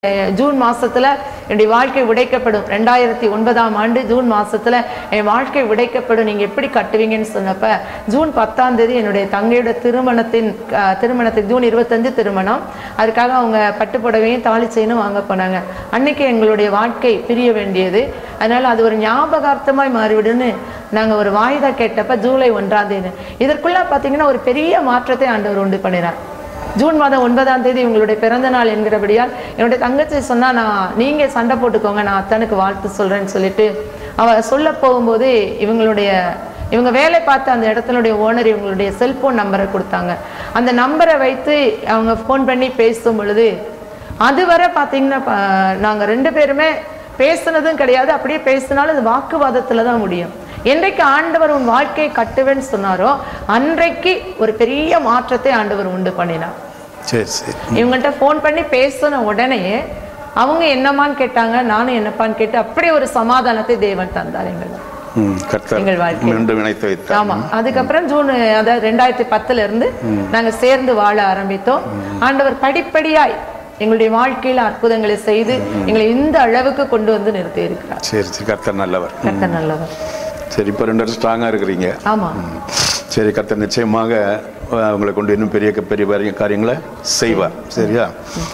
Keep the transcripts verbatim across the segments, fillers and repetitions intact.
June மாசத்துல என்னுடைய வாழ்க்கை உடைக்கப்படும். ரெண்டாயிரத்தி ஒன்பதாம் ஆண்டு ஜூன் மாசத்துல என் வாழ்க்கை உடைக்கப்படும், நீங்க எப்படி கட்டுவீங்கன்னு சொன்னப்ப ஜூன் பத்தாம் தேதி என்னுடைய தங்கையோட திருமணத்தின் திருமணத்துக்கு ஜூன் இருபத்தஞ்சு திருமணம். அதுக்காக அவங்க பட்டுப்புடவையும் தாலி செயினும் வாங்க போனாங்க. அன்னைக்கு எங்களுடைய வாழ்க்கை பிரிய வேண்டியது. அதனால அது ஒரு ஞாபகார்த்தமாய் மாறிவிடுன்னு நாங்க ஒரு வாய்தா கேட்டப்ப ஜூலை ஒன்றாம் தேதி இதற்குள்ள பாத்தீங்கன்னா ஒரு பெரிய மாற்றத்தை ஆண்டவர் உண்டு பண்ணினார். ஜூன் மாதம் ஒன்பதாம் தேதி இவங்களுடைய பிறந்த நாள் என்கிறபடியால் என்னுடைய தங்கச்சி சொன்னா, நான் நீங்க சண்டை போட்டுக்கோங்க, நான் அத்தனுக்கு வாழ்த்து சொல்றேன்னு சொல்லிட்டு அவ சொல்ல போகும்போது இவங்களுடைய இவங்க வேலை பார்த்த அந்த இடத்தினுடைய ஓனர் இவங்களுடைய செல்போன் நம்பரை கொடுத்தாங்க. அந்த நம்பரை வைத்து அவங்க ஃபோன் பண்ணி பேசும் பொழுது அதுவரை பார்த்தீங்கன்னா நாங்கள் ரெண்டு பேருமே பேசுனதும் கிடையாது. அப்படியே பேசினாலும் அது வாக்குவாதத்துல தான் முடியும். என்றைக்கு ஆண்டவர் உன் வாழ்க்கையை கட்டுவேன்னு சொன்னாரோ அன்றைக்கு ஒரு பெரிய மாற்றத்தை ஆண்டவர் உண்டு பண்ணினார். சரி சரி இவங்கள்ட்ட ஃபோன் பண்ணி பேசின உடனே அவங்க என்னமான்னு கேட்டாங்க, நானும் என்னப்பான்னு கேட்டு அப்படியே ஒரு சமாதானத்தை தேவன் தந்தார் எங்களுக்கு எங்கள் வாழ்க்கை. ஆமா, அதுக்கப்புறம் ஜூன் அதாவது ரெண்டாயிரத்தி பத்துல இருந்து நாங்க சேர்ந்து வாழ ஆரம்பித்தோம். ஆண்டவர் படிப்படியாய் எங்களுடைய வாழ்க்கையில அற்புதங்களை செய்து எங்களை இந்த அளவுக்கு கொண்டு வந்து நிறுத்தி இருக்கிறார். சரி சரி கர்த்தர் நல்லவர். கர்த்தர் நல்லவர். சரி, இப்போ ரெண்டு வருஷம் ஸ்ட்ராங்கா இருக்கிறீங்க. ஆமா சரி, கர்த்தர் நிச்சயமாக உங்களை கொண்டு இன்னும் பெரிய பெரிய பெரிய காரியங்களை செய்வார். சரியா?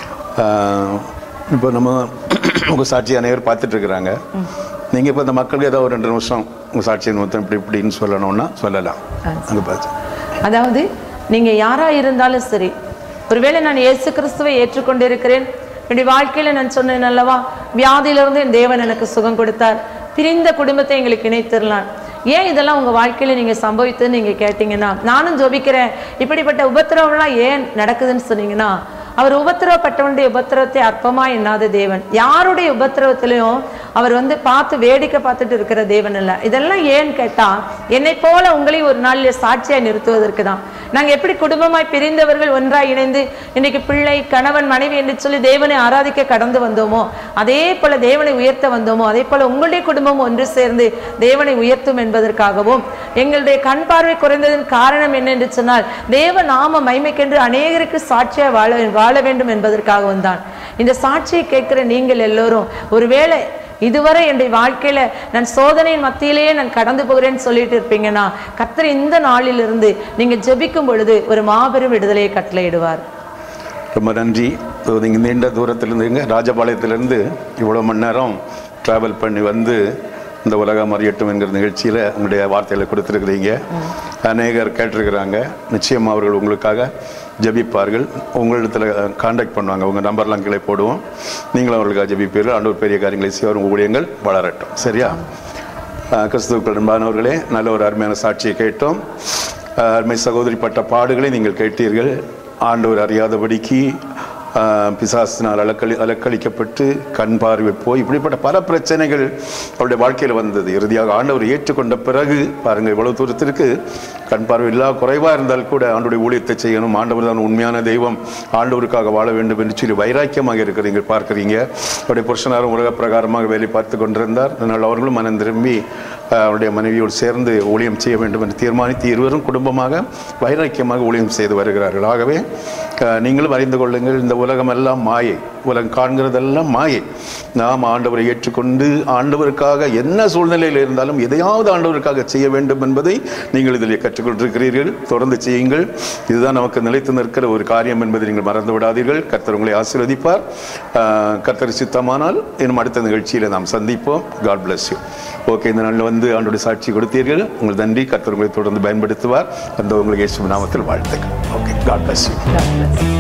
இப்போ நம்ம உங்க சாட்சியை அனைவரும் பார்த்துட்டு இருக்கிறாங்க. நீங்க இப்போ இந்த மக்களுக்கு ஏதாவது ஒரு ரெண்டு நிமிஷம் உங்க சாட்சியை மொத்தம் இப்படி இப்படின்னு சொல்லணும்னா சொல்லலாம். அங்க பார்த்து அதாவது நீங்க யாரா இருந்தாலும் சரி, ஒருவேளை நான் இயேசு கிறிஸ்துவை ஏற்றுக்கொண்டிருக்கிறேன், என்னுடைய வாழ்க்கையில நான் சொன்னேன் அல்லவா, வியாதியிலிருந்து என் தேவன் எனக்கு சுகம் கொடுத்தார், பிரிந்த குடும்பத்தை எங்களுக்கு இணைத்திரலாம். ஏன் இதெல்லாம் உங்க வாழ்க்கையில நீங்க சம்பவித்துன்னு நீங்க கேட்டீங்கன்னா, நானும் ஜெபிக்கிறேன், இப்படிப்பட்ட உபத்திரவம்லாம் ஏன் நடக்குதுன்னு சொன்னீங்கன்னா, அவர் உபத்திரவப்பட்டவனுடைய உபத்திரவத்தை அற்பமா எண்ணாத தேவன். யாருடைய உபத்திரவத்திலையும் அவர் வந்து பார்த்து வேடிக்கை பார்த்துட்டு இருக்கிற தேவன் இல்லை. இதெல்லாம் ஏன்னு கேட்டா, என்னை போல உங்களையும் ஒரு நாளில் சாட்சியாய் நிறுத்துவதற்கு தான். நாங்க எப்படி குடும்பமாய் பிரிந்தவர்கள் ஒன்றாய் இணைந்து இன்னைக்கு பிள்ளை கணவன் மனைவி என்று சொல்லி தேவனை ஆராதிக்க கடந்து வந்தோமோ, அதே போல தேவனை உயர்த்த வந்தோமோ, அதே போல உங்களுடைய குடும்பம் ஒன்று சேர்ந்து தேவனை உயர்த்தும் என்பதற்காகவும், எங்களுடைய கண் பார்வை குறைந்ததன் காரணம் என்ன என்று சொன்னால், தேவ நாம மைமைக்கென்று அநேகருக்கு சாட்சியா வாழ வாழ வேண்டும் என்பதற்காகவும் தான். இந்த சாட்சியை கேட்கிற நீங்கள் எல்லோரும் ஒருவேளை இதுவரை என்னுடைய வாழ்க்கையில நான் சோதனையின் மத்தியிலேயே நான் கடந்து போகிறேன்னு சொல்லிட்டு இருப்பீங்கன்னா, கர்த்தர் இந்த நாளிலிருந்து நீங்க ஜெபிக்கும் பொழுது ஒரு மாபெரும் விடுதலையை கட்டளையிடுவார். ரொம்ப நன்றி. நீங்க நீண்ட தூரத்திலிருந்துங்க, ராஜபாளையத்திலிருந்து இவ்வளவு மணி நேரம் டிராவல் பண்ணி வந்து இந்த உலகம் அறியட்டும் என்கிற நிகழ்ச்சியில உங்களுடைய வார்த்தைகளை கொடுத்துருக்கிறீங்க. அநேகர் கேட்டிருக்கிறாங்க. நிச்சயம் அவர்கள் உங்களுக்காக ஜபிப்பார்கள். உங்களிடத்துல கான்டாக்ட் பண்ணுவாங்க. உங்க நம்பர்லாம் கீழே போடுவோம். நீங்களும் அவர்களுக்காக ஜபிப்பீர்கள். ஆண்டவர் பெரிய காரியங்களை செய்வார். உங்க ஊழியங்கள் வளரட்டும். சரியா? கிறிஸ்துவுக்குள் அன்பானவர்களே, நல்ல ஒரு அருமையான சாட்சியை கேட்டோம். அருமை சகோதரி பட்ட பாடுகளை நீங்கள் கேட்டீர்கள். ஆண்டவர் அறியாதபடிக்கு பிசாசினால் அலக்களி அலக்களிக்கப்பட்டு கண் பார்வை போய் இப்படிப்பட்ட பல பிரச்சனைகள் அவருடைய வாழ்க்கையில் வந்தது. இறுதியாக ஆண்டவர் ஏற்றுக்கொண்ட பிறகு பாருங்கள், இவ்வளவு தூரத்திற்கு கண் பார்வை இல்லா குறைவாக இருந்தால் கூட ஆண்டவருடைய ஊழியத்தை செய்யணும், ஆண்டவர் தான் உண்மையான தெய்வம், ஆண்டவருக்காக வாழ வேண்டும் என்று சொல்லி வைராக்கியமாக இருக்கிறீங்க பார்க்குறீங்க. அவருடைய புருஷனாரும் உலக பிரகாரமாக வேலை பார்த்து கொண்டிருந்தார். அதனால் அவர்களும் மனம் திரும்பி அவருடைய மனைவியோடு சேர்ந்து ஊழியம் செய்ய வேண்டும் என்று தீர்மானித்து இருவரும் குடும்பமாக வைராக்கியமாக ஊழியம் செய்து வருகிறார்கள். ஆகவே நீங்களும் அறிந்து கொள்ளுங்கள், இந்த உலகம் எல்லாம் மாயை, உலகம் காண்கிறதெல்லாம் மாயை. நாம் ஆண்டவரை ஏற்றுக்கொண்டு ஆண்டவருக்காக என்ன சூழ்நிலையில் இருந்தாலும் எதையாவது ஆண்டவருக்காக செய்ய வேண்டும் என்பதை நீங்கள் இதில் கற்றுக்கொண்டிருக்கிறீர்கள். தொடர்ந்து செய்யுங்கள். இதுதான் நமக்கு நிலைத்து நிற்கிற ஒரு காரியம் என்பதை நீங்கள் மறந்து விடாதீர்கள். கர்த்தர் உங்களை ஆசீர்வதிப்பார். கர்த்தர் சித்தமானால் இன்னும் அடுத்த நிகழ்ச்சியில் நாம் சந்திப்போம். God bless you. ஓகே, இந்த நாளில் வந்து ஆண்டோட சாட்சி கொடுத்தீர்கள். உங்களுக்கு நன்றி. கர்த்தர் உங்களை தொடர்ந்து பயன்படுத்துவார். அந்த உங்களுக்கு இயேசு நாமத்தில் வாழ்த்துக்கள். Okay, God bless you.